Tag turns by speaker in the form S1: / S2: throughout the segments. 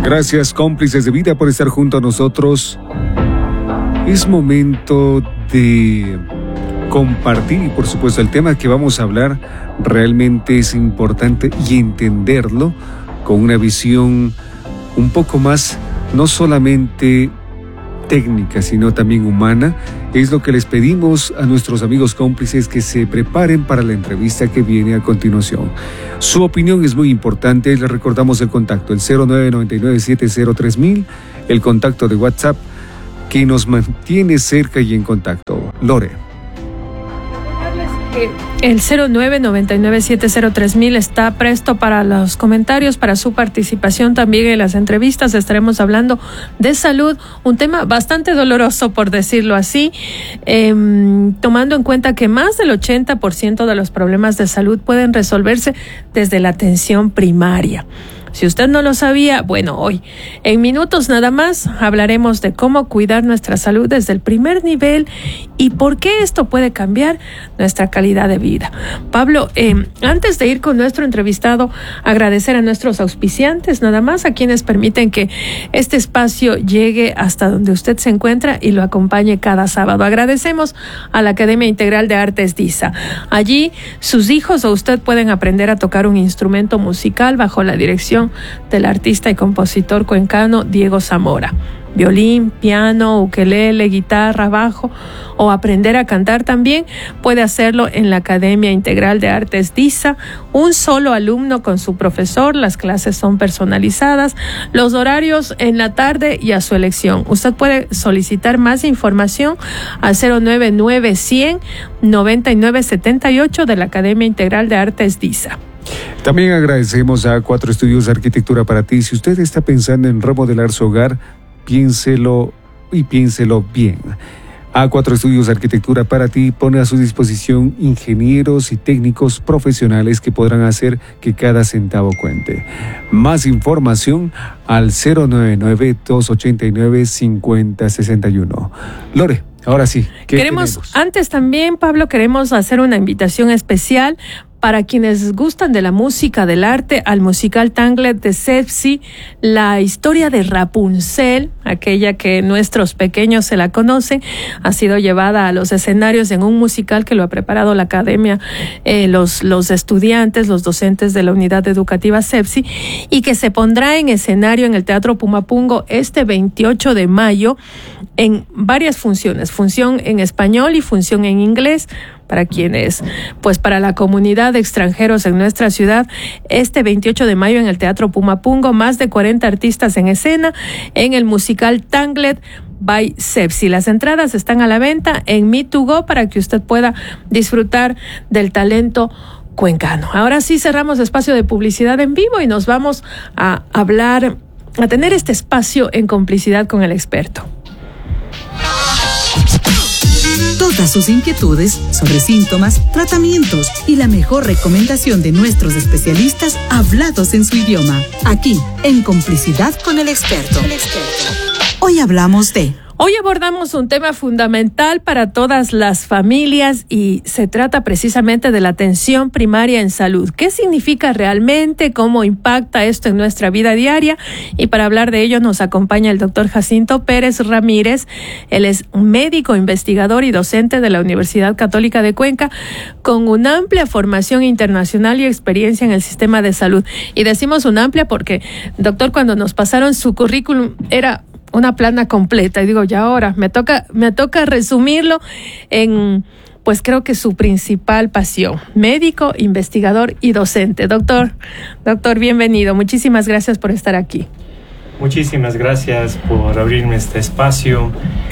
S1: Gracias, cómplices de vida, por estar junto a nosotros. Es momento de compartir y, por supuesto, el tema que vamos a hablar realmente es importante y entenderlo con una visión un poco más, no solamente técnica, sino también humana. Es lo que les pedimos a nuestros amigos cómplices, que se preparen para la entrevista que viene a continuación. Su opinión es muy importante. Les recordamos el contacto, el 0999-703000, el contacto de WhatsApp que nos mantiene cerca y en contacto. Lore.
S2: El 0999-703000 está presto para los comentarios, para su participación también en las entrevistas. Estaremos hablando de salud, un tema bastante doloroso, por decirlo así, tomando en cuenta que más del 80% de los problemas de salud pueden resolverse desde la atención primaria. Si usted no lo sabía, bueno, hoy, en minutos nada más, hablaremos de cómo cuidar nuestra salud desde el primer nivel y por qué esto puede cambiar nuestra calidad de vida. Pablo, antes de ir con nuestro entrevistado, agradecer a nuestros auspiciantes, nada más, a quienes permiten que este espacio llegue hasta donde usted se encuentra y lo acompañe cada sábado. Agradecemos a la Academia Integral de Artes DISA. Allí, sus hijos o usted pueden aprender a tocar un instrumento musical bajo la dirección del artista y compositor cuencano Diego Zamora. Violín, piano, ukelele, guitarra, bajo, o aprender a cantar también puede hacerlo en la Academia Integral de Artes DISA. Un solo alumno con su profesor, las clases son personalizadas, los horarios en la tarde y a su elección. Usted puede solicitar más información al 099-100-9978 de la Academia Integral de Artes DISA.
S1: También agradecemos a 4 Estudios de Arquitectura para ti. Si usted está pensando en remodelar su hogar, piénselo y piénselo bien. A4 Estudios de Arquitectura para ti pone a su disposición ingenieros y técnicos profesionales que podrán hacer que cada centavo cuente. Más información al 099-289-5061. Lore, ahora sí.
S2: Antes también, Pablo, queremos hacer una invitación especial para quienes gustan de la música, del arte, al musical Tangled de CEPSI, la historia de Rapunzel, aquella que nuestros pequeños se la conocen, ha sido llevada a los escenarios en un musical que lo ha preparado la academia, los estudiantes, los docentes de la unidad educativa CEPSI, y que se pondrá en escenario en el Teatro Pumapungo este 28 de mayo en varias funciones, función en español y función en inglés. Para quienes, para la comunidad de extranjeros en nuestra ciudad, este 28 de mayo en el Teatro Pumapungo, más de 40 artistas en escena en el musical Tangled by CEPSI. Las entradas están a la venta en Me2Go para que usted pueda disfrutar del talento cuencano. Ahora sí, cerramos espacio de publicidad en vivo y nos vamos a hablar, a tener este espacio en complicidad con el experto.
S3: Todas sus inquietudes sobre síntomas, tratamientos y la mejor recomendación de nuestros especialistas hablados en su idioma. Aquí, en Complicidad con el Experto. Hoy hablamos de...
S2: Hoy abordamos un tema fundamental para todas las familias y se trata precisamente de la atención primaria en salud. ¿Qué significa realmente? ¿Cómo impacta esto en nuestra vida diaria? Y para hablar de ello nos acompaña el doctor Jacinto Pérez Ramírez. Él es un médico, investigador y docente de la Universidad Católica de Cuenca con una amplia formación internacional y experiencia en el sistema de salud. Y decimos una amplia porque, doctor, cuando nos pasaron su currículum era una plana completa y digo, ya ahora me toca resumirlo en, creo que su principal pasión: médico, investigador y docente. Doctor, bienvenido. Muchísimas gracias por estar aquí.
S4: Muchísimas gracias por abrirme este espacio,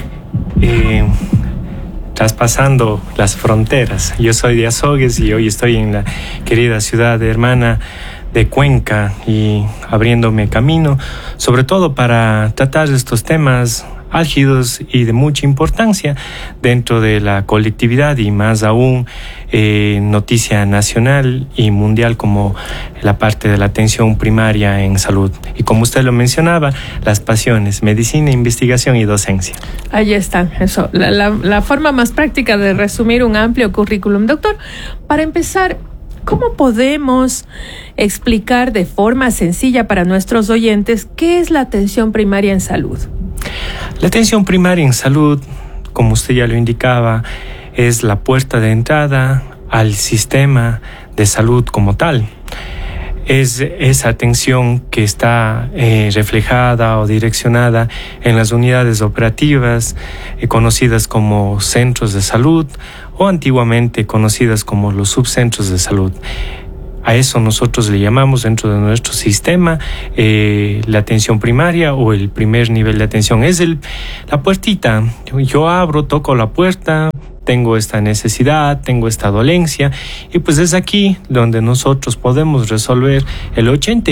S4: traspasando las fronteras. Yo soy de Azogues y hoy estoy en la querida ciudad hermana de Cuenca y abriéndome camino, sobre todo para tratar estos temas álgidos y de mucha importancia dentro de la colectividad y más aún noticia nacional y mundial como la parte de la atención primaria en salud. Y como usted lo mencionaba, las pasiones, medicina, investigación y docencia.
S2: Ahí están, eso, la forma más práctica de resumir un amplio currículum. Doctor, para empezar, ¿Cómo podemos explicar de forma sencilla para nuestros oyentes qué es la atención primaria en salud?
S4: La atención primaria en salud, como usted ya lo indicaba, es la puerta de entrada al sistema de salud como tal. Es esa atención que está reflejada o direccionada en las unidades operativas conocidas como centros de salud o antiguamente conocidas como los subcentros de salud. A eso nosotros le llamamos dentro de nuestro sistema la atención primaria o el primer nivel de atención. Es la puertita. Yo abro, toco la puerta, tengo esta necesidad, tengo esta dolencia y pues es aquí donde nosotros podemos resolver el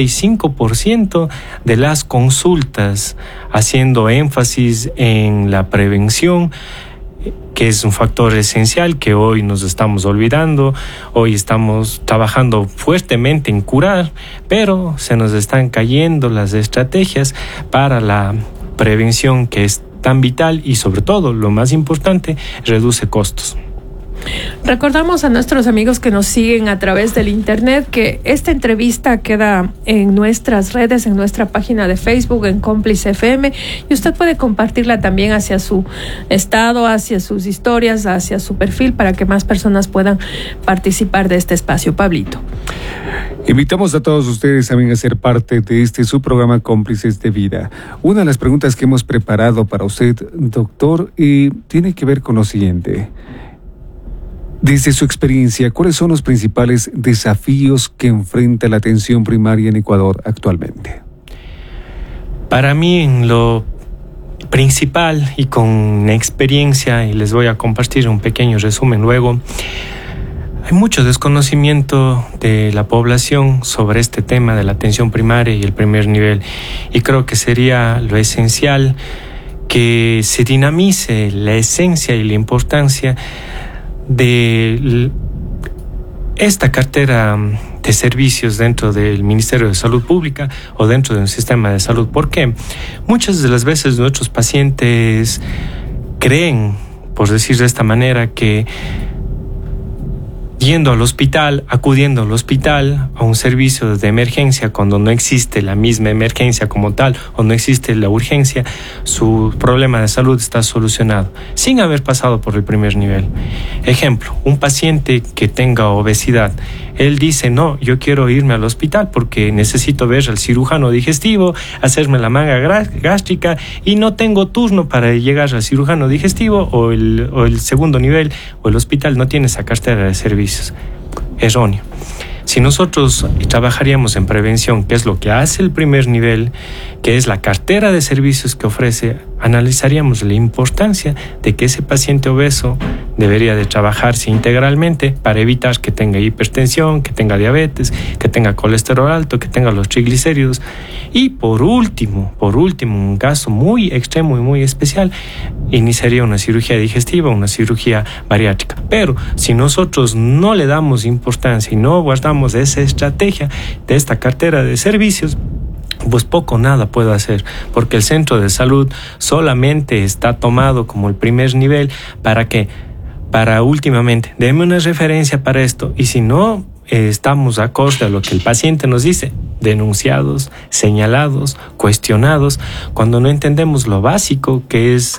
S4: 85% de las consultas, haciendo énfasis en la prevención, que es un factor esencial que hoy nos estamos olvidando. Hoy estamos trabajando fuertemente en curar, pero se nos están cayendo las estrategias para la prevención, que es tan vital y sobre todo, lo más importante, reduce costos.
S2: Recordamos a nuestros amigos que nos siguen a través del internet que esta entrevista queda en nuestras redes, en nuestra página de Facebook, en Cómplice FM, y usted puede compartirla también hacia su estado, hacia sus historias, hacia su perfil, para que más personas puedan participar de este espacio. Pablito.
S1: Invitamos a todos ustedes también a ser parte de su programa Cómplices de Vida. Una de las preguntas que hemos preparado para usted, doctor, tiene que ver con lo siguiente. Desde su experiencia, ¿cuáles son los principales desafíos que enfrenta la atención primaria en Ecuador actualmente?
S4: Para mí, lo principal y con experiencia, y les voy a compartir un pequeño resumen luego, hay mucho desconocimiento de la población sobre este tema de la atención primaria y el primer nivel, y creo que sería lo esencial que se dinamice la esencia y la importancia de esta cartera de servicios dentro del Ministerio de Salud Pública o dentro de un sistema de salud. ¿Por qué? Muchas de las veces nuestros pacientes creen, por decir de esta manera, que yendo al hospital, acudiendo al hospital a un servicio de emergencia cuando no existe la misma emergencia como tal o no existe la urgencia, su problema de salud está solucionado sin haber pasado por el primer nivel. Ejemplo, un paciente que tenga obesidad, él dice, no, yo quiero irme al hospital porque necesito ver al cirujano digestivo, hacerme la manga gástrica y no tengo turno para llegar al cirujano digestivo o el segundo nivel o el hospital no tiene esa cartera de servicios. Erróneo. Si nosotros trabajaríamos en prevención, que es lo que hace el primer nivel, que es la cartera de servicios que ofrece, analizaríamos la importancia de que ese paciente obeso debería de trabajarse integralmente para evitar que tenga hipertensión, que tenga diabetes, que tenga colesterol alto, que tenga los triglicéridos. Y por último, un caso muy extremo y muy especial, iniciaría una cirugía digestiva, una cirugía bariátrica. Pero si nosotros no le damos importancia y no guardamos esa estrategia de esta cartera de servicios, pues poco o nada puedo hacer, porque el centro de salud solamente está tomado como el primer nivel para últimamente, deme una referencia para esto, y si no estamos acorde a lo que el paciente nos dice, denunciados, señalados, cuestionados, cuando no entendemos lo básico que es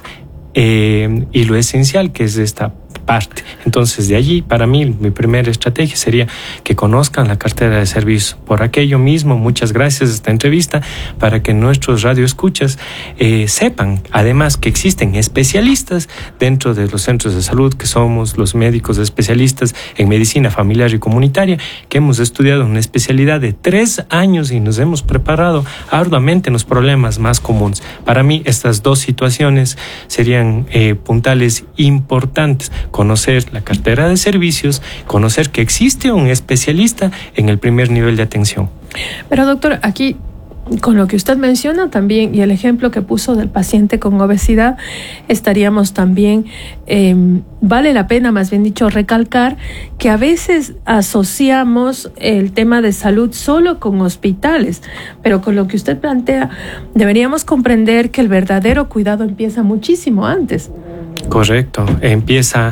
S4: y lo esencial que es esta parte. Entonces, de allí, para mí, mi primera estrategia sería que conozcan la cartera de servicios. Por aquello mismo, muchas gracias a esta entrevista, para que nuestros radioescuchas sepan, además, que existen especialistas dentro de los centros de salud, que somos los médicos especialistas en medicina familiar y comunitaria, que hemos estudiado una especialidad de 3 años y nos hemos preparado arduamente en los problemas más comunes. Para mí, estas dos situaciones serían puntales importantes: conocer la cartera de servicios, conocer que existe un especialista en el primer nivel de atención.
S2: Pero doctor, aquí con lo que usted menciona también y el ejemplo que puso del paciente con obesidad, estaríamos también, vale la pena, más bien dicho, recalcar que a veces asociamos el tema de salud solo con hospitales, pero con lo que usted plantea, deberíamos comprender que el verdadero cuidado empieza muchísimo antes.
S4: Correcto. Empieza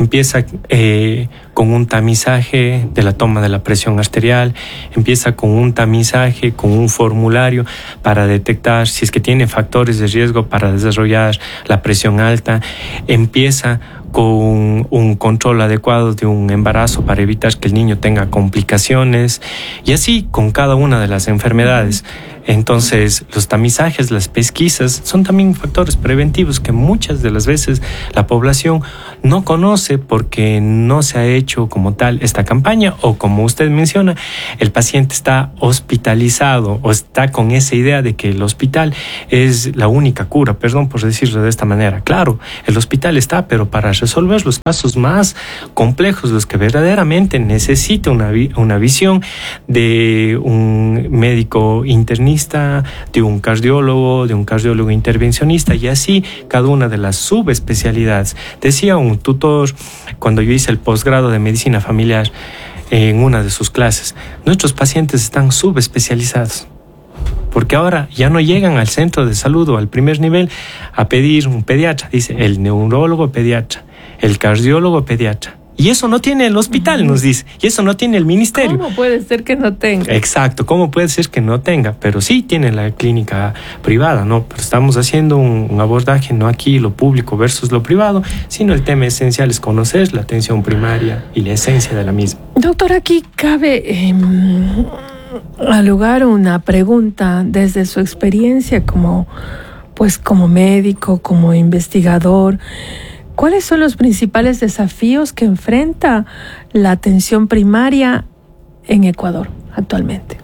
S4: con un tamizaje de la toma de la presión arterial, empieza con un tamizaje, con un formulario para detectar si es que tiene factores de riesgo para desarrollar la presión alta, empieza con un control adecuado de un embarazo para evitar que el niño tenga complicaciones, y así con cada una de las enfermedades. Entonces, los tamizajes, las pesquisas son también factores preventivos que muchas de las veces la población no conoce porque no se ha hecho como tal esta campaña, o como usted menciona, el paciente está hospitalizado o está con esa idea de que el hospital es la única cura, perdón por decirlo de esta manera. Claro, el hospital está, pero para resolver los casos más complejos, los que verdaderamente necesita una visión de un médico internista, de un cardiólogo intervencionista, y así cada una de las subespecialidades. Decía un tutor cuando yo hice el posgrado de medicina familiar en una de sus clases, nuestros pacientes están subespecializados, porque ahora ya no llegan al centro de salud o al primer nivel a pedir un pediatra, dice el neurólogo pediatra, el cardiólogo pediatra. Y eso no tiene el hospital, nos dice. Y eso no tiene el ministerio.
S2: ¿Cómo puede ser que no tenga?
S4: Exacto, ¿cómo puede ser que no tenga? Pero sí tiene la clínica privada, ¿no? Pero estamos haciendo un abordaje, no aquí lo público versus lo privado, sino el tema esencial es conocer la atención primaria y la esencia de la misma.
S2: Doctor, aquí cabe al lugar una pregunta desde su experiencia como médico, como investigador. ¿Cuáles son los principales desafíos que enfrenta la atención primaria en Ecuador actualmente?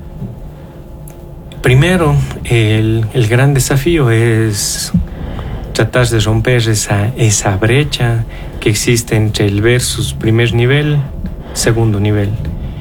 S4: Primero, el gran desafío es tratar de romper esa brecha que existe entre el versus primer nivel, segundo nivel,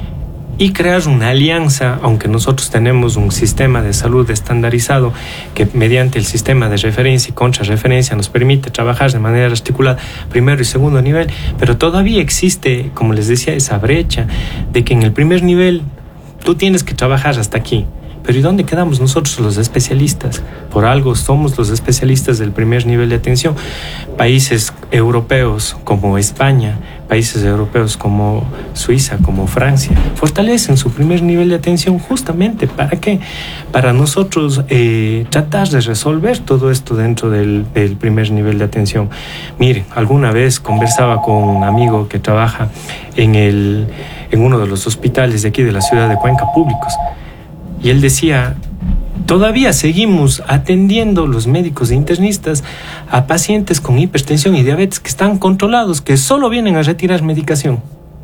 S4: y crear una alianza, aunque nosotros tenemos un sistema de salud estandarizado que mediante el sistema de referencia y contrarreferencia nos permite trabajar de manera articulada primero y segundo nivel, pero todavía existe, como les decía, esa brecha de que en el primer nivel tú tienes que trabajar hasta aquí. Pero ¿y dónde quedamos nosotros los especialistas? Por algo somos los especialistas del primer nivel de atención. Países europeos como España, países europeos como Suiza, como Francia, fortalecen su primer nivel de atención justamente. ¿Para qué? Para nosotros tratar de resolver todo esto dentro del primer nivel de atención. Mire, alguna vez conversaba con un amigo que trabaja en uno de los hospitales de aquí de la ciudad de Cuenca públicos. Y él decía, todavía seguimos atendiendo los médicos e internistas a pacientes con hipertensión y diabetes que están controlados, que solo vienen a retirar medicación.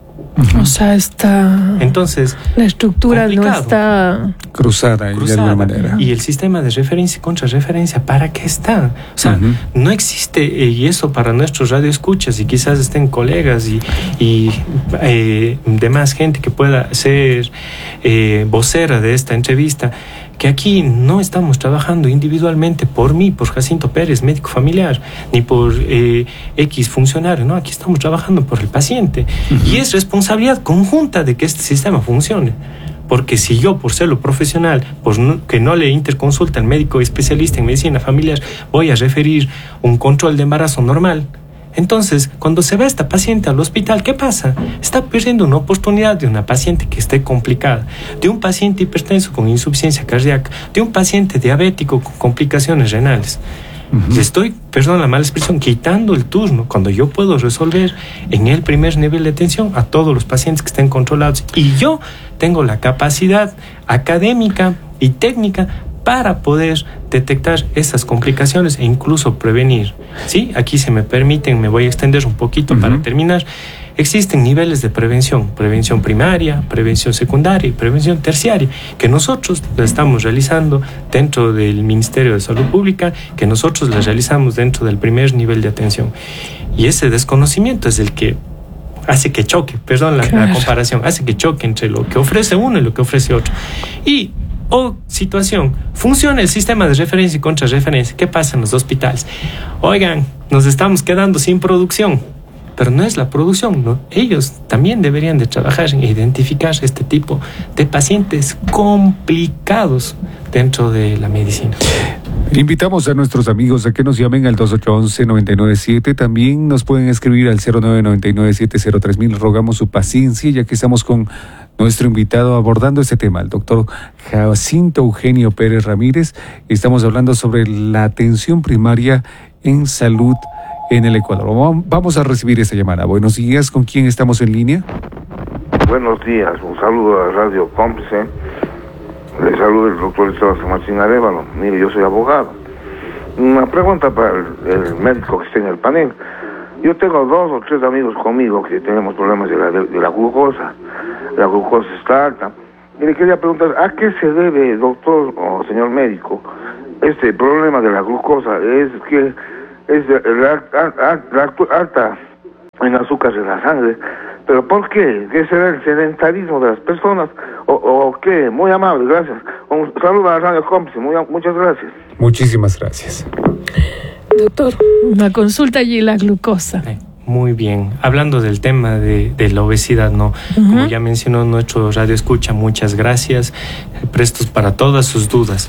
S2: O sea, entonces la estructura complicado. No está
S1: cruzada de alguna manera.
S4: Y el sistema de referencia y contrarreferencia, ¿para qué está? O sea, no existe, y eso para nuestros radioescuchas, y quizás estén colegas y demás gente que pueda ser vocera de esta entrevista, que aquí no estamos trabajando individualmente por mí, por Jacinto Pérez, médico familiar, ni por X funcionario, no, aquí estamos trabajando por el paciente. Y es responsabilidad conjunta de que este sistema funcione. Porque si yo, por serlo profesional, que no le interconsulta al médico especialista en medicina familiar, voy a referir un control de embarazo normal, entonces, cuando se va esta paciente al hospital, ¿qué pasa? Está perdiendo una oportunidad de una paciente que esté complicada, de un paciente hipertenso con insuficiencia cardíaca, de un paciente diabético con complicaciones renales. Le estoy, perdón la mala expresión, quitando el turno cuando yo puedo resolver en el primer nivel de atención a todos los pacientes que estén controlados. Y yo tengo la capacidad académica y técnica para poder detectar esas complicaciones e incluso prevenir. ¿Sí? Aquí, si me permiten, me voy a extender un poquito para terminar. Existen niveles de prevención primaria, prevención secundaria y prevención terciaria, que nosotros la estamos realizando dentro del Ministerio de Salud Pública, que nosotros la realizamos dentro del primer nivel de atención. Y ese desconocimiento es el que hace que choque, perdón la comparación, hace que choque entre lo que ofrece uno y lo que ofrece otro. Y situación, funciona el sistema de referencia y contrarreferencia. ¿Qué pasa en los hospitales? Oigan, nos estamos quedando sin producción. Pero no es la producción, ¿no? Ellos también deberían de trabajar en identificar este tipo de pacientes complicados dentro de la medicina.
S1: Invitamos a nuestros amigos a que nos llamen al 2811-997. También nos pueden escribir al 0999-703,000. Rogamos su paciencia, ya que estamos con nuestro invitado abordando este tema, el doctor Jacinto Eugenio Pérez Ramírez. Estamos hablando sobre la atención primaria en salud en el Ecuador. Vamos a recibir esta llamada. Buenos días, ¿con quién estamos en línea?
S5: Buenos días, un saludo a Radio Cómplice. Le saluda el doctor Esteban Martín Arévalo. Mire, yo soy abogado. Una pregunta para el médico que está en el panel. Yo tengo 2 o 3 amigos conmigo que tenemos problemas de la glucosa. La glucosa está alta. Y le quería preguntar, ¿a qué se debe, doctor o señor médico, este problema de la glucosa? Es que es la alta en azúcar de la sangre. ¿Pero por qué? ¿Qué será el sedentarismo de las personas? ¿O qué? Muy amable, gracias. Un saludo a Radio Cómplice, muchas gracias.
S1: Muchísimas gracias.
S2: Doctor, una consulta allí, la glucosa.
S4: Muy bien. Hablando del tema de la obesidad, ¿no? Como ya mencionó nuestro radio escucha, muchas gracias. Prestos para todas sus dudas.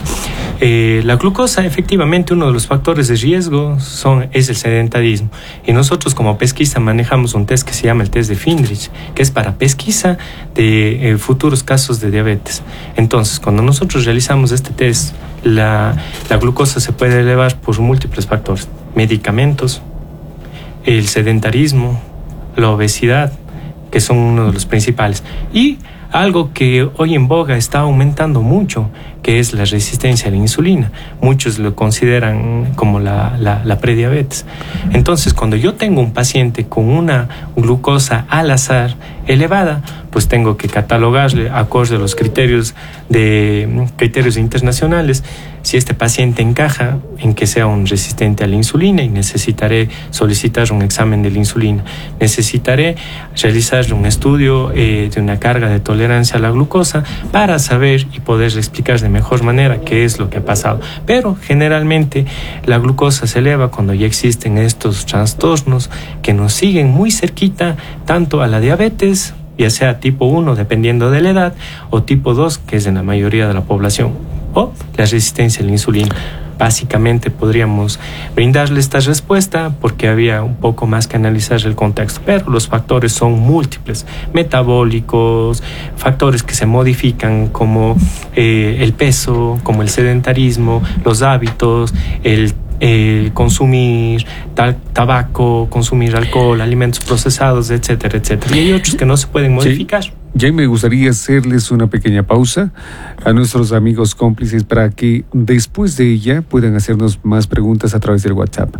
S4: La glucosa, efectivamente, uno de los factores de riesgo es el sedentarismo. Y nosotros como pesquisa manejamos un test que se llama el test de Findrich, que es para pesquisa de futuros casos de diabetes. Entonces, cuando nosotros realizamos este test, la glucosa se puede elevar por múltiples factores. Medicamentos, el sedentarismo, la obesidad, que son uno de los principales. Y algo que hoy en boga está aumentando mucho, que es la resistencia a la insulina. Muchos lo consideran como la prediabetes. Entonces, cuando yo tengo un paciente con una glucosa al azar elevada, pues tengo que catalogarle acorde a los criterios internacionales si este paciente encaja en que sea un resistente a la insulina, y necesitaré solicitar un examen de la insulina. Necesitaré realizar un estudio de una carga de tolerancia a la glucosa para saber y poder explicar de mejor manera qué es lo que ha pasado. Pero generalmente la glucosa se eleva cuando ya existen estos trastornos que nos siguen muy cerquita tanto a la diabetes, ya sea tipo 1 dependiendo de la edad, o tipo 2 que es en la mayoría de la población, o la resistencia a la insulina. Básicamente podríamos brindarle esta respuesta porque había un poco más que analizar el contexto, pero los factores son múltiples, metabólicos, factores que se modifican como el peso, como el sedentarismo, los hábitos, el consumir tabaco, consumir alcohol, alimentos procesados, etcétera, etcétera. Y hay otros que no se pueden modificar.
S1: Sí. Ya me gustaría hacerles una pequeña pausa a nuestros amigos cómplices para que después de ella puedan hacernos más preguntas a través del WhatsApp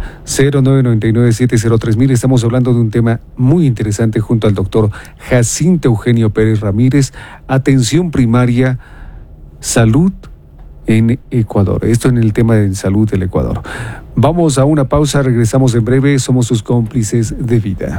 S1: 0999-703,000. Estamos hablando de un tema muy interesante junto al doctor Jacinto Eugenio Pérez Ramírez, atención primaria, salud en Ecuador. Esto en el tema de salud del Ecuador. Vamos a una pausa, regresamos en breve. Somos sus cómplices de vida.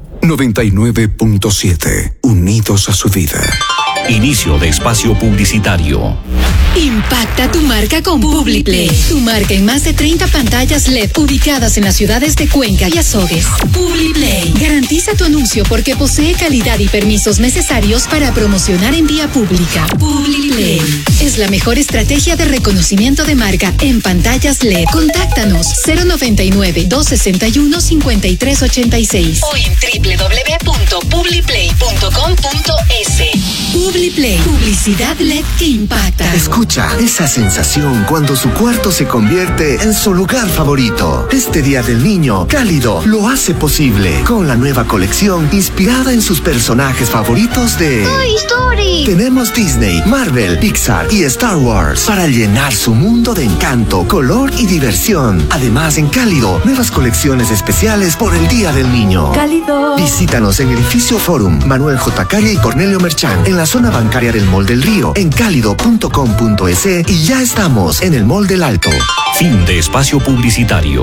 S6: 99.7, unidos a su vida. Inicio de espacio publicitario.
S7: Impacta tu marca con Publiplay. Tu marca en más de 30 pantallas LED ubicadas en las ciudades de Cuenca y Azogues. Publiplay garantiza tu anuncio porque posee calidad y permisos necesarios para promocionar en vía pública. Publiplay es la mejor estrategia de reconocimiento de marca en pantallas LED. Contáctanos 099-261-5386 o en www.publiplay.com.es. Publiplay, publicidad LED que impacta.
S8: Escucha esa sensación cuando su cuarto se convierte en su lugar favorito. Este Día del Niño, Cálido lo hace posible con la nueva colección inspirada en sus personajes favoritos de
S9: Toy Story.
S8: Tenemos Disney, Marvel, Pixar y Star Wars para llenar su mundo de encanto, color y diversión. Además, en Cálido, nuevas colecciones especiales por el Día del Niño.
S9: Cálido.
S8: Visítanos en Edificio Forum, Manuel J. Calle y Cornelio Merchán, en la zona bancaria del Mall del Río, en cálido.com.es, y ya estamos en el Mall del Alto.
S6: Fin de espacio publicitario.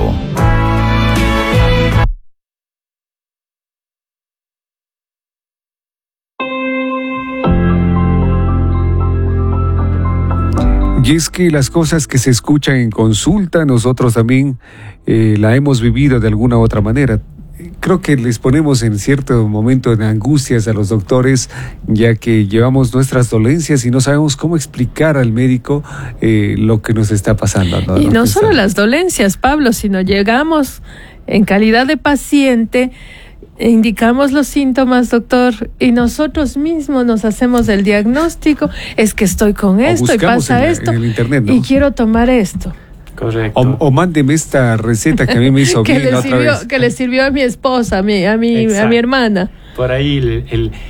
S1: Y es que las cosas que se escuchan en consulta, nosotros también la hemos vivido de alguna u otra manera. creo que les ponemos en cierto momento de angustias a los doctores, ya que llevamos nuestras dolencias y no sabemos cómo explicar al médico lo que nos está pasando, ¿no?
S2: Y no solo las dolencias, Pablo, sino llegamos en calidad de paciente, indicamos los síntomas, doctor, y nosotros mismos nos hacemos el diagnóstico. Es que estoy con esto y pasa esto,
S1: en el internet, ¿no?
S2: Y quiero tomar esto.
S4: Correcto.
S1: O mándeme esta receta que a mí me hizo bien otra vez.
S2: Que le sirvió a mi esposa, a mi hermana.
S4: Por ahí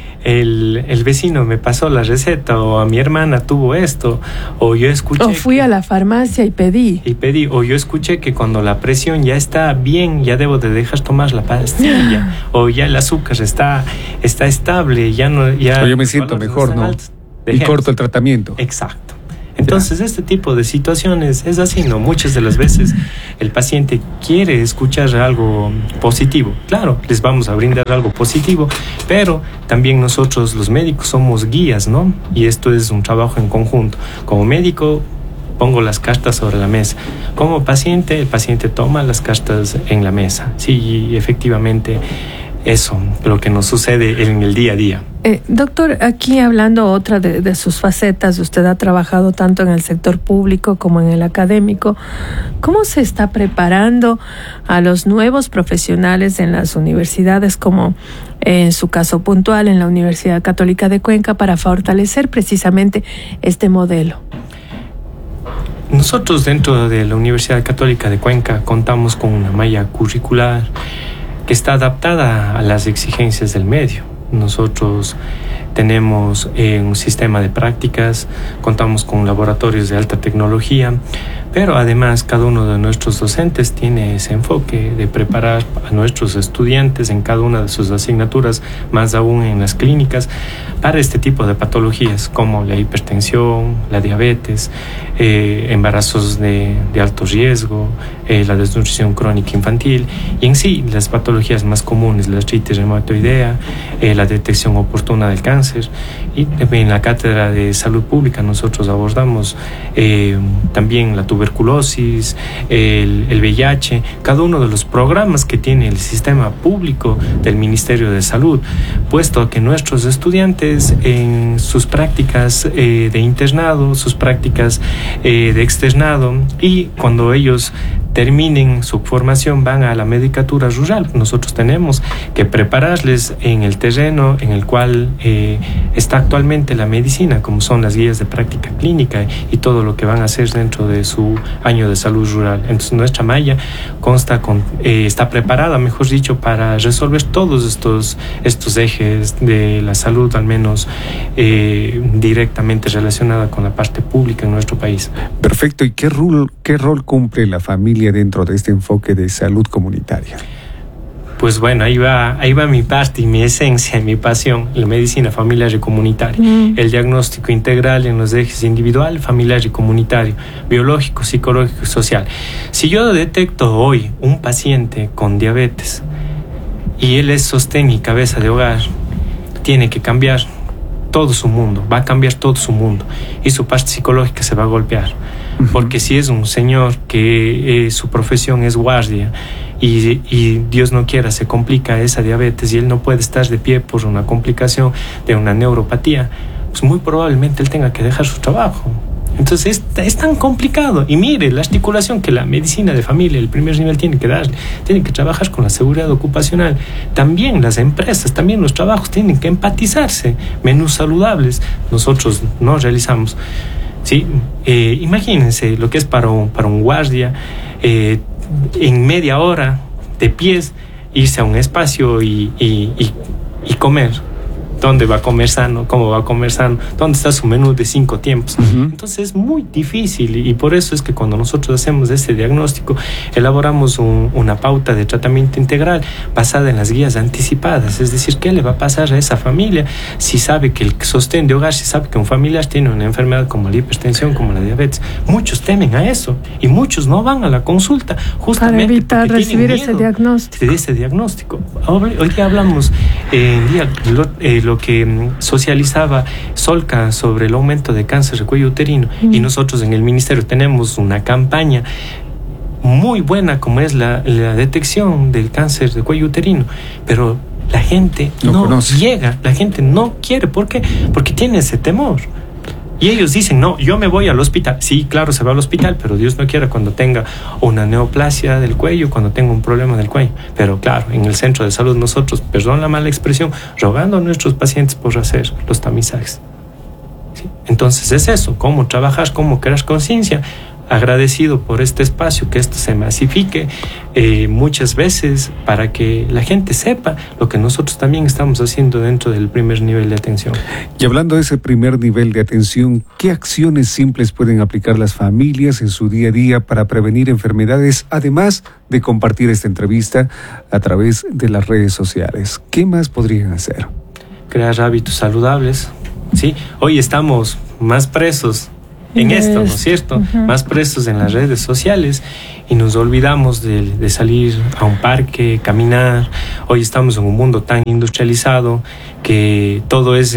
S4: el vecino me pasó la receta, o a mi hermana tuvo esto, o yo escuché...
S2: O fui a la farmacia y pedí.
S4: O yo escuché que cuando la presión ya está bien, ya debo de dejar tomar la pastilla, o ya el azúcar está estable, ya no... Ya
S1: o yo me siento mejor, ¿no? Y corto el tratamiento.
S4: Exacto. Entonces, este tipo de situaciones es así, ¿no? Muchas de las veces el paciente quiere escuchar algo positivo. Claro, les vamos a brindar algo positivo, pero también nosotros los médicos somos guías, ¿no? Y esto es un trabajo en conjunto. Como médico, pongo las cartas sobre la mesa. Como paciente, el paciente toma las cartas en la mesa. Sí, y efectivamente eso, lo que nos sucede en el día a día.
S2: Doctor, aquí hablando otra de sus facetas, usted ha trabajado tanto en el sector público como en el académico. ¿Cómo se está preparando a los nuevos profesionales en las universidades, como en su caso puntual en la Universidad Católica de Cuenca, para fortalecer precisamente este modelo?
S4: Nosotros dentro de la Universidad Católica de Cuenca contamos con una malla curricular que está adaptada a las exigencias del medio. Nosotros tenemos un sistema de prácticas, contamos con laboratorios de alta tecnología, pero además cada uno de nuestros docentes tiene ese enfoque de preparar a nuestros estudiantes en cada una de sus asignaturas, más aún en las clínicas, para este tipo de patologías como la hipertensión, la diabetes, embarazos de alto riesgo, la desnutrición crónica infantil y en sí las patologías más comunes, la artritis reumatoidea, la detección oportuna del cáncer. Y en la cátedra de salud pública nosotros abordamos también la tuberculosis, el VIH, cada uno de los programas que tiene el sistema público del Ministerio de Salud, puesto que nuestros estudiantes en sus prácticas de internado, sus prácticas de externado, y cuando ellos terminen su formación van a la medicatura rural. Nosotros tenemos que prepararles en el terreno en el cual está actualmente la medicina, como son las guías de práctica clínica y todo lo que van a hacer dentro de su año de salud rural. Entonces nuestra malla está preparada, mejor dicho, para resolver todos estos ejes de la salud, al menos directamente relacionada con la parte pública en nuestro país.
S1: Perfecto. ¿Y qué rol cumple la familia dentro de este enfoque de salud comunitaria?
S4: Pues bueno, ahí va mi parte y mi esencia, mi pasión, la medicina familiar y comunitaria. El diagnóstico integral en los ejes individual, familiar y comunitario, biológico, psicológico y social. Si yo detecto hoy un paciente con diabetes y él es sostén y cabeza de hogar, tiene que cambiar todo su mundo, va a cambiar todo su mundo y su parte psicológica se va a golpear. Porque si es un señor que su profesión es guardia y Dios no quiera se complica esa diabetes y él no puede estar de pie por una complicación de una neuropatía, pues muy probablemente él tenga que dejar su trabajo. Entonces es tan complicado. Y mire, la articulación que la medicina de familia, el primer nivel, tiene que darle, tiene que trabajar con la seguridad ocupacional. También las empresas, también los trabajos tienen que empatizarse. Menús saludables nosotros no realizamos. Sí, imagínense lo que es para un guardia, en media hora de pies, irse a un espacio y comer. ¿Dónde va a comer sano? ¿Cómo va a comer sano? ¿Dónde está su menú de 5 tiempos? Entonces es muy difícil y por eso es que cuando nosotros hacemos este diagnóstico elaboramos una pauta de tratamiento integral basada en las guías anticipadas. Es decir, ¿qué le va a pasar a esa familia si sabe que el sostén de hogar, si sabe que un familiar tiene una enfermedad como la hipertensión, como la diabetes? Muchos temen a eso y muchos no van a la consulta justamente
S2: para evitar recibir ese diagnóstico.
S4: De ese diagnóstico. Hoy que hablamos lo que socializaba Solca sobre el aumento de cáncer de cuello uterino, y nosotros en el ministerio tenemos una campaña muy buena como es la detección del cáncer de cuello uterino, pero la gente no llega, la gente no quiere. ¿Por qué? Porque tiene ese temor. Y ellos dicen, no, yo me voy al hospital. Sí, claro, se va al hospital, pero Dios no quiera cuando tenga una neoplasia del cuello, cuando tenga un problema del cuello. Pero claro, en el centro de salud nosotros, perdón la mala expresión, rogando a nuestros pacientes por hacer los tamizajes. ¿Sí? Entonces es eso, cómo trabajar, cómo crear conciencia. Agradecido por este espacio, que esto se masifique muchas veces para que la gente sepa lo que nosotros también estamos haciendo dentro del primer nivel de atención.
S1: Y hablando de ese primer nivel de atención, ¿qué acciones simples pueden aplicar las familias en su día a día para prevenir enfermedades, además de compartir esta entrevista a través de las redes sociales? ¿Qué más podrían hacer?
S4: Crear hábitos saludables. ¿Sí? Hoy estamos más presos en esto, ¿no es cierto? Más presos en las redes sociales y nos olvidamos de salir a un parque, caminar. Hoy estamos en un mundo tan industrializado que todo es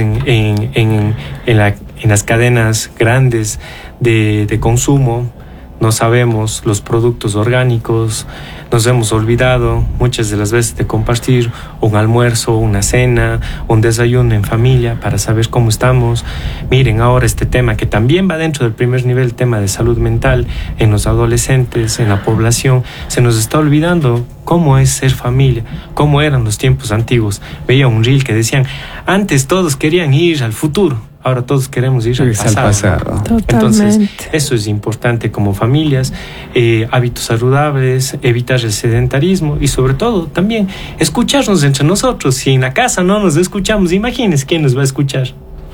S4: en las cadenas grandes de consumo. No sabemos los productos orgánicos, nos hemos olvidado muchas de las veces de compartir un almuerzo, una cena, un desayuno en familia para saber cómo estamos. Miren ahora este tema que también va dentro del primer nivel, tema de salud mental en los adolescentes, en la población. Se nos está olvidando cómo es ser familia, cómo eran los tiempos antiguos. Veía un reel que decían, antes todos querían ir al futuro. Ahora todos queremos ir al pasado.
S2: Totalmente.
S4: Entonces, eso es importante como familias, hábitos saludables, evitar el sedentarismo y sobre todo también escucharnos entre nosotros. Si en la casa no nos escuchamos, imagínense quién nos va a escuchar.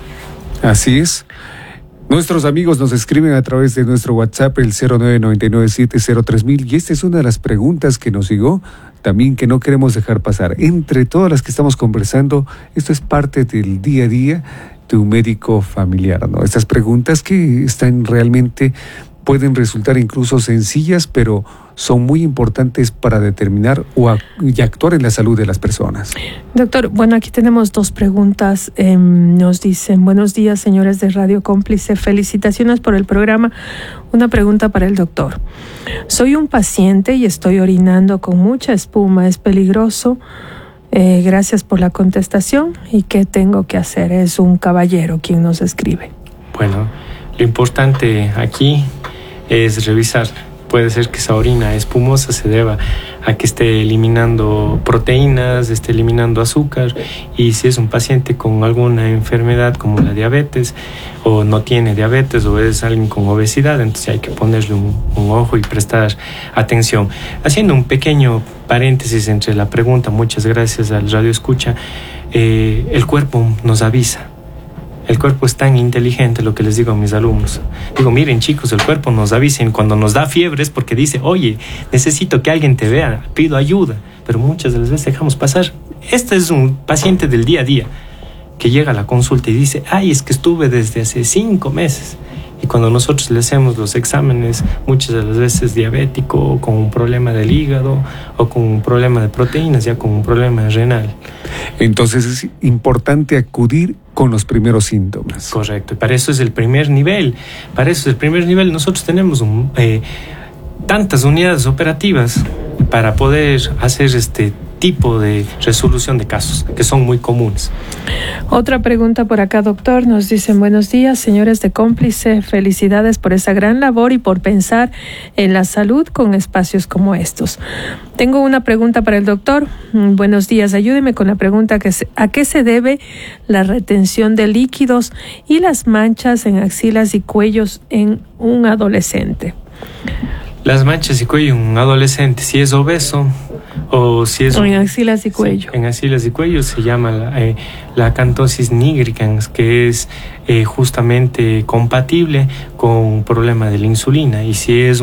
S1: Así es. Nuestros amigos nos escriben a través de nuestro WhatsApp, el 0999703000, y esta es una de las preguntas que nos llegó, también que no queremos dejar pasar. Entre todas las que estamos conversando, esto es parte del día a día de un médico familiar, ¿no? Estas preguntas que están realmente, pueden resultar incluso sencillas, pero son muy importantes para determinar y actuar en la salud de las personas.
S2: Doctor, bueno, aquí tenemos dos preguntas. Nos dicen, buenos días, señores de Radio Cómplice, felicitaciones por el programa. Una pregunta para el doctor. Soy un paciente y estoy orinando con mucha espuma, ¿es peligroso? Gracias por la contestación. ¿Y qué tengo que hacer? Es un caballero quien nos escribe.
S4: Bueno, lo importante aquí es revisar. Puede ser que esa orina espumosa se deba a que esté eliminando proteínas, esté eliminando azúcar, y si es un paciente con alguna enfermedad como la diabetes, o no tiene diabetes, o es alguien con obesidad, entonces hay que ponerle un ojo y prestar atención. Haciendo un pequeño paréntesis entre la pregunta, muchas gracias al Radio Escucha, el cuerpo nos avisa. El cuerpo es tan inteligente, lo que les digo a mis alumnos. Digo, miren chicos, el cuerpo nos avisa cuando nos da fiebres porque dice, oye, necesito que alguien te vea, pido ayuda. Pero muchas de las veces dejamos pasar. Este es un paciente del día a día que llega a la consulta y dice, ay, es que estuve desde hace 5 meses. Y cuando nosotros le hacemos los exámenes, muchas de las veces diabético, o con un problema del hígado, o con un problema de proteínas, ya con un problema renal.
S1: Entonces es importante acudir con los primeros síntomas.
S4: Correcto, y para eso es el primer nivel. Nosotros tenemos tantas unidades operativas para poder hacer este tipo de resolución de casos que son muy comunes.
S2: Otra pregunta por acá, doctor. Nos dicen, buenos días, señores de Cómplice, felicidades por esa gran labor y por pensar en la salud con espacios como estos. Tengo una pregunta para el doctor. Buenos días, ayúdeme con la pregunta ¿a qué se debe la retención de líquidos y las manchas en axilas y cuellos en un adolescente?
S4: Las manchas y cuello en un adolescente, si es obeso o si es...
S2: En axilas y cuello.
S4: Sí, en axilas y cuello se llama la acantosis nigricans, que es justamente compatible con un problema de la insulina. Y si es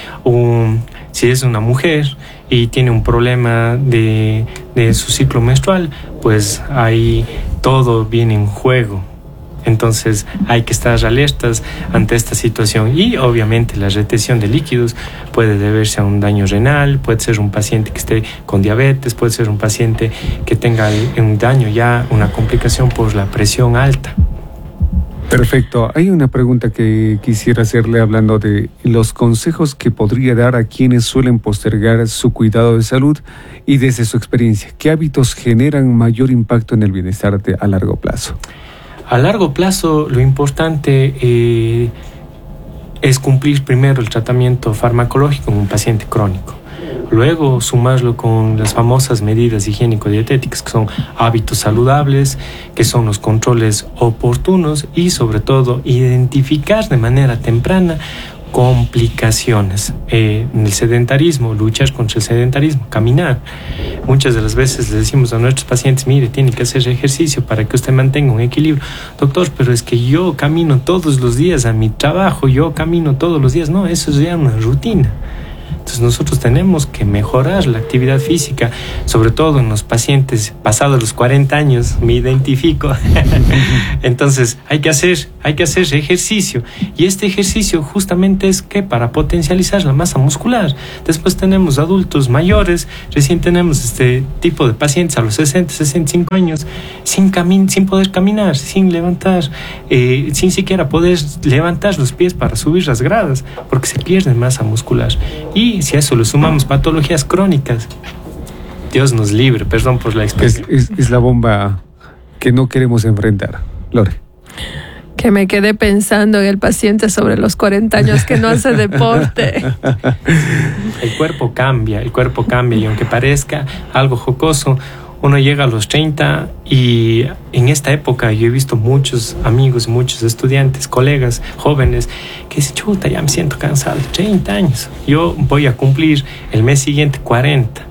S4: si es una mujer y tiene un problema de su ciclo menstrual, pues ahí todo viene en juego. Entonces hay que estar alertas ante esta situación, y obviamente la retención de líquidos puede deberse a un daño renal, puede ser un paciente que esté con diabetes, puede ser un paciente que tenga un daño ya, una complicación por la presión alta.
S1: Perfecto. Hay una pregunta que quisiera hacerle hablando de los consejos que podría dar a quienes suelen postergar su cuidado de salud y desde su experiencia, ¿qué hábitos generan mayor impacto en el bienestar a largo plazo?
S4: A largo plazo, lo importante es cumplir primero el tratamiento farmacológico en un paciente crónico. Luego sumarlo con las famosas medidas higiénico-dietéticas, que son hábitos saludables, que son los controles oportunos y sobre todo identificar de manera temprana complicaciones. En el sedentarismo, luchar contra el sedentarismo, caminar. Muchas de las veces le decimos a nuestros pacientes, mire, tiene que hacer ejercicio para que usted mantenga un equilibrio. Doctor, pero es que yo camino todos los días a mi trabajo, yo camino todos los días. No, eso es ya una rutina. Entonces nosotros tenemos que mejorar la actividad física, sobre todo en los pacientes pasados los 40 años, me identifico. Entonces hay que hacer ejercicio, y este ejercicio justamente es que para potencializar la masa muscular. Después tenemos adultos mayores, recién tenemos este tipo de pacientes a los 60, 65 años, sin poder caminar, sin levantar, sin siquiera poder levantar los pies para subir las gradas, porque se pierde masa muscular. Y si a eso le sumamos patologías crónicas, Dios nos libre, perdón por la expresión.
S1: Es la bomba que no queremos enfrentar. Lore.
S2: Que me quedé pensando en el paciente sobre los 40 años que no hace deporte.
S4: El cuerpo cambia, y aunque parezca algo jocoso, uno llega a los 30 y en esta época yo he visto muchos amigos, muchos estudiantes, colegas, jóvenes que dicen, chuta, ya me siento cansado, 30 años. Yo voy a cumplir el mes siguiente 40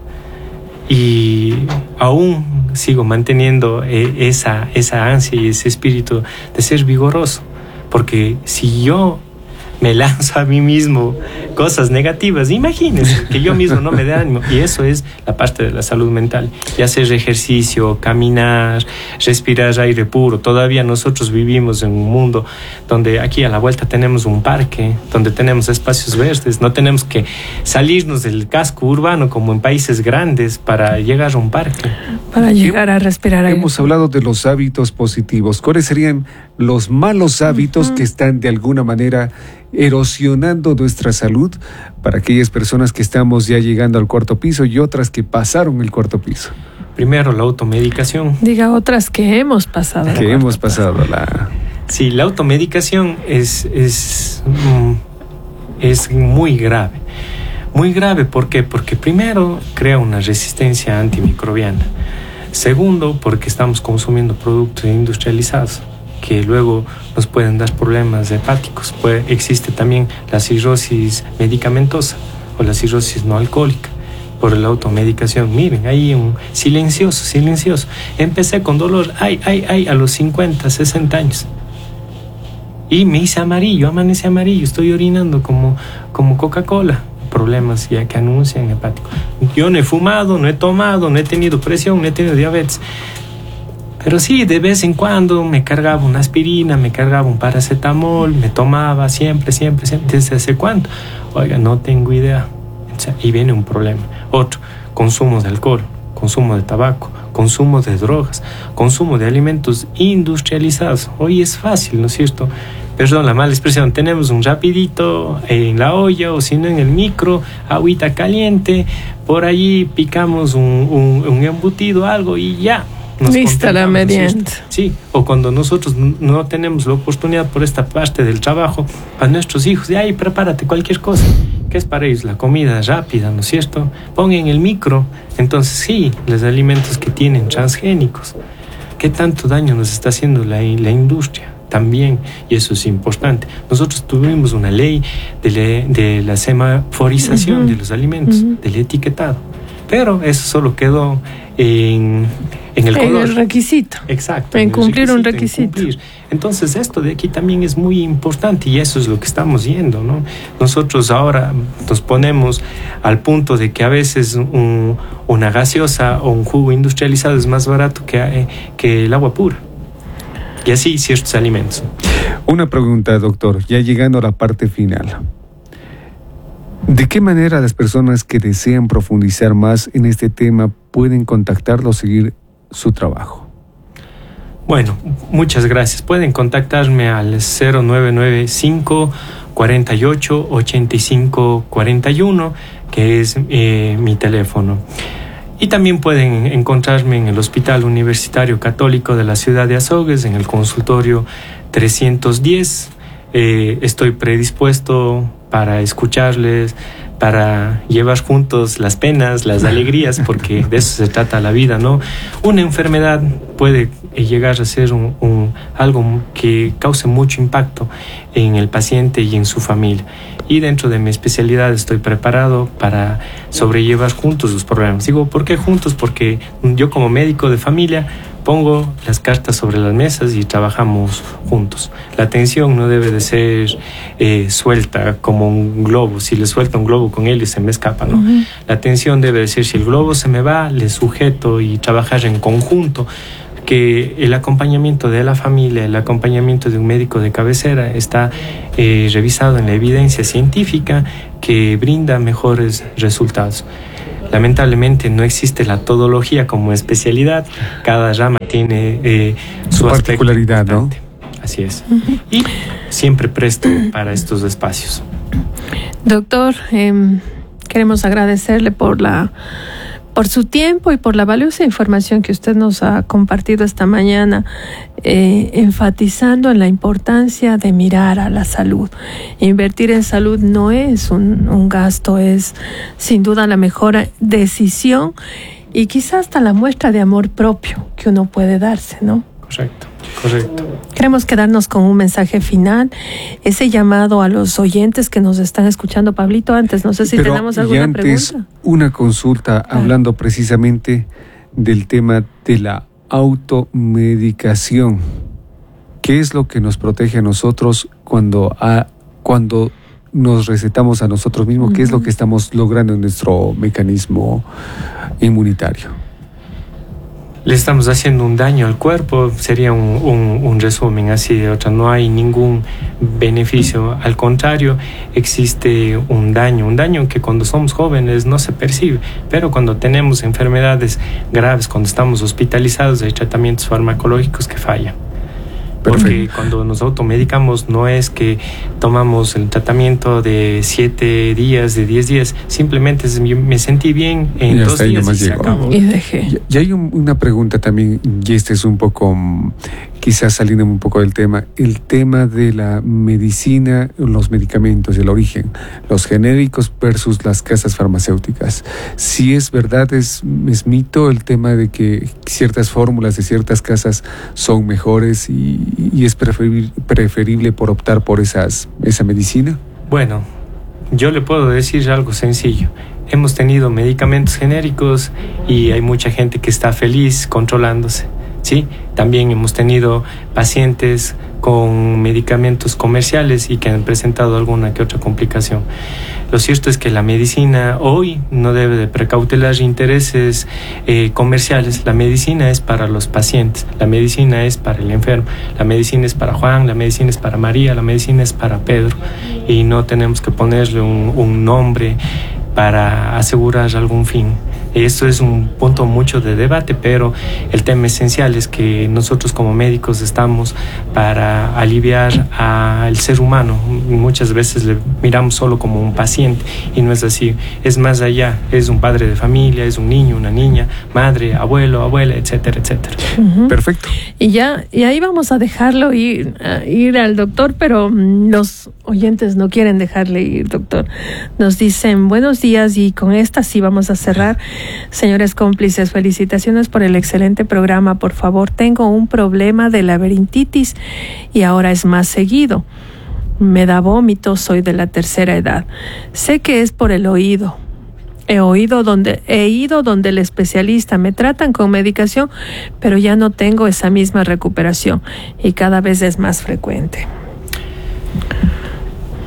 S4: y aún sigo manteniendo esa ansia y ese espíritu de ser vigoroso. Porque si yo me lanzo a mí mismo cosas negativas, imagínense que yo mismo no me dé ánimo, y eso es la parte de la salud mental, y hacer ejercicio, caminar, respirar aire puro. Todavía nosotros vivimos en un mundo donde aquí a la vuelta tenemos un parque, donde tenemos espacios verdes, no tenemos que salirnos del casco urbano como en países grandes para llegar a un parque.
S2: Para llegar a respirar aire.
S1: Hemos hablado de los hábitos positivos. ¿Cuáles serían los malos hábitos que están de alguna manera erosionando nuestra salud para aquellas personas que estamos ya llegando al cuarto piso y otras que pasaron el cuarto piso?
S4: Primero, la automedicación.
S2: Diga otras que hemos pasado.
S4: Sí, la automedicación es muy grave. Muy grave, ¿por qué? Porque primero crea una resistencia antimicrobiana. Segundo, porque estamos consumiendo productos industrializados que luego nos pueden dar problemas hepáticos. Existe también la cirrosis medicamentosa o la cirrosis no alcohólica por la automedicación. Miren, ahí un silencioso. Empecé con dolor, a los 50, 60 años. Y me hice amarillo, amanecí amarillo, estoy orinando como Coca-Cola. Problemas ya que anuncian hepáticos. Yo no he fumado, no he tomado, no he tenido presión, no he tenido diabetes. Pero sí, de vez en cuando me cargaba una aspirina, me cargaba un paracetamol, me tomaba siempre. ¿Desde hace cuánto? Oiga, no tengo idea. Y viene un problema. Otro, consumo de alcohol, consumo de tabaco, consumo de drogas, consumo de alimentos industrializados. Hoy es fácil, ¿no es cierto? Perdón la mala expresión, tenemos un rapidito en la olla o si no en el micro, agüita caliente, por allí picamos un embutido, algo y ya.
S2: Lista la merienda.
S4: Sí, o cuando nosotros no tenemos la oportunidad por esta parte del trabajo, a nuestros hijos, de ahí prepárate cualquier cosa, que es para ellos la comida rápida, ¿no es cierto? Pon en el micro. Entonces sí, los alimentos que tienen transgénicos, ¿qué tanto daño nos está haciendo la industria? También, y eso es importante. Nosotros tuvimos una ley de la semaforización de los alimentos, del etiquetado, pero eso solo quedó en el color.
S2: En el requisito.
S4: Exacto.
S2: En cumplir un requisito.
S4: Entonces esto de aquí también es muy importante y eso es lo que estamos viendo, ¿no? Nosotros ahora nos ponemos al punto de que a veces una gaseosa o un jugo industrializado es más barato que el agua pura. Y así ciertos alimentos.
S1: Una pregunta, doctor, ya llegando a la parte final. ¿De qué manera las personas que desean profundizar más en este tema pueden contactarlo o seguir su trabajo?
S4: Bueno, muchas gracias. Pueden contactarme al 0995 48 85 41, que es mi teléfono. Y también pueden encontrarme en el Hospital Universitario Católico de la ciudad de Azogues, en el consultorio 310. Estoy predispuesto para escucharles, para llevar juntos las penas, las alegrías, porque de eso se trata la vida, ¿no? Una enfermedad puede llegar a ser algo que cause mucho impacto en el paciente y en su familia. Y dentro de mi especialidad estoy preparado para sobrellevar juntos los problemas. Digo, ¿por qué juntos? Porque yo como médico de familia pongo las cartas sobre las mesas y trabajamos juntos. La atención no debe de ser suelta como un globo. Si le suelta un globo con él y se me escapa, ¿no? Uh-huh. La atención debe de ser, si el globo se me va, le sujeto y trabajar en conjunto. Que el acompañamiento de la familia, el acompañamiento de un médico de cabecera está revisado en la evidencia científica que brinda mejores resultados. Lamentablemente no existe la todología como especialidad, cada rama tiene su
S1: particularidad, ¿no?
S4: Así es. Uh-huh. Y siempre presto para estos espacios.
S2: Doctor, queremos agradecerle por su tiempo y por la valiosa información que usted nos ha compartido esta mañana, enfatizando en la importancia de mirar a la salud. Invertir en salud no es un gasto, es sin duda la mejor decisión y quizás hasta la muestra de amor propio que uno puede darse, ¿no?
S4: Correcto.
S2: Queremos quedarnos con un mensaje final, ese llamado a los oyentes que nos están escuchando. Pablito, antes, no sé si tenemos alguna pregunta.
S1: Una consulta, hablando precisamente del tema de la automedicación. ¿Qué es lo que nos protege a nosotros cuando nos recetamos a nosotros mismos? Uh-huh. ¿Qué es lo que estamos logrando en nuestro mecanismo inmunitario?
S4: Le estamos haciendo un daño al cuerpo, sería un resumen así de otra. No hay ningún beneficio, al contrario, existe un daño que cuando somos jóvenes no se percibe, pero cuando tenemos enfermedades graves, cuando estamos hospitalizados, hay tratamientos farmacológicos que fallan. Porque perfecto. Cuando nos automedicamos no es que tomamos el tratamiento de 7 días, de 10 días, simplemente me sentí bien en 2 días y se acabó.
S2: Y dejé.
S1: Y hay una pregunta también, y este es un poco, quizás saliendo un poco del tema, el tema de la medicina, los medicamentos, el origen, los genéricos versus las casas farmacéuticas. Si es verdad, es mito el tema de que ciertas fórmulas de ciertas casas son mejores y es preferible por optar por esa medicina.
S4: Bueno, yo le puedo decir algo sencillo. Hemos tenido medicamentos genéricos y hay mucha gente que está feliz controlándose, ¿sí? También hemos tenido pacientes con medicamentos comerciales y que han presentado alguna que otra complicación. Lo cierto es que la medicina hoy no debe de precautelar intereses comerciales. La medicina es para los pacientes, la medicina es para el enfermo, la medicina es para Juan, la medicina es para María, la medicina es para Pedro, y no tenemos que ponerle un nombre para asegurar algún fin. Esto es un punto mucho de debate, pero el tema esencial es que nosotros como médicos estamos para aliviar al ser humano. Muchas veces le miramos solo como un paciente y no es así. Es más allá, es un padre de familia, es un niño, una niña, madre, abuelo, abuela, etcétera, etcétera.
S2: Uh-huh.
S1: Perfecto.
S2: Y ahí vamos a dejarlo ir al doctor, pero los oyentes no quieren dejarle ir, doctor. Nos dicen buenos días y con esta sí vamos a cerrar. Señores cómplices, felicitaciones por el excelente programa. Por favor, tengo un problema de laberintitis y ahora es más seguido. Me da vómito, soy de la tercera edad. Sé que es por el oído. He ido donde el especialista, me tratan con medicación, pero ya no tengo esa misma recuperación y cada vez es más frecuente.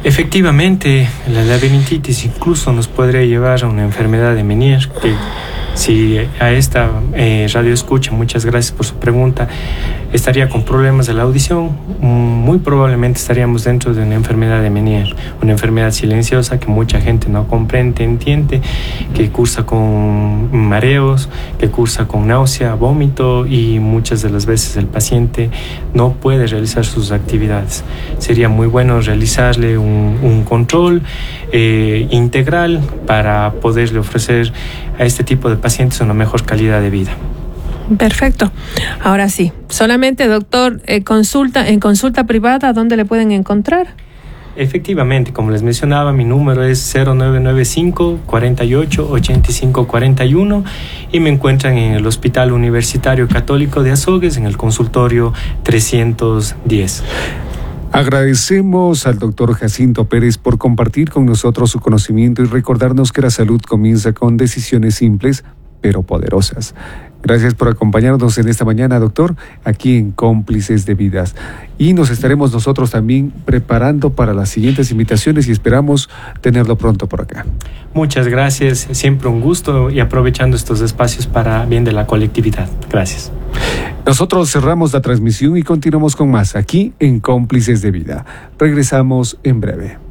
S4: Efectivamente, la laberintitis incluso nos podría llevar a una enfermedad de Meniere, que Si a esta radio escucha, muchas gracias por su pregunta, estaría con problemas de la audición, muy probablemente estaríamos dentro de una enfermedad de Meniere, una enfermedad silenciosa que mucha gente no comprende, entiende, que cursa con mareos, que cursa con náusea, vómito, y muchas de las veces el paciente no puede realizar sus actividades. Sería muy bueno realizarle un control integral para poderle ofrecer a este tipo de pacientes una mejor calidad de vida.
S2: Perfecto. Ahora sí, solamente, doctor, en consulta privada, ¿dónde le pueden encontrar?
S4: Efectivamente, como les mencionaba, mi número es 0995 48 85 41 y me encuentran en el Hospital Universitario Católico de Azogues, en el consultorio 310.
S1: Agradecemos al doctor Jacinto Pérez por compartir con nosotros su conocimiento y recordarnos que la salud comienza con decisiones simples pero poderosas. Gracias por acompañarnos en esta mañana, doctor, aquí en Cómplices de Vidas. Y nos estaremos nosotros también preparando para las siguientes invitaciones y esperamos tenerlo pronto por acá.
S4: Muchas gracias, siempre un gusto, y aprovechando estos espacios para bien de la colectividad. Gracias.
S1: Nosotros cerramos la transmisión y continuamos con más aquí en Cómplices de Vida. Regresamos en breve.